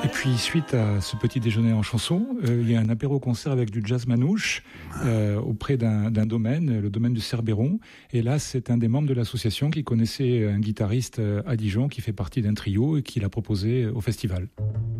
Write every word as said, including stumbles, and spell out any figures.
Et puis, suite à ce petit déjeuner en chanson, euh, il y a un apéro-concert avec du jazz manouche euh, auprès d'un, d'un domaine, le domaine du Cerbéron. Et là, c'est un des membres de l'association qui connaissait un guitariste à Dijon qui fait partie d'un trio et qui l'a proposé au festival.